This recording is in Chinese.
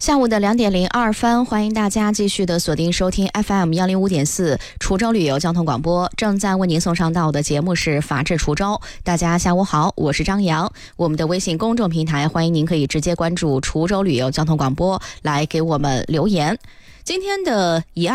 下午的2点02分，欢迎大家继续的锁定收听 FM105.4滁州旅游交通广播，正在为您送上到的节目是法治滁州。大家下午好，我是张扬。我们的微信公众平台欢迎您可以直接关注滁州旅游交通广播来给我们留言。今天的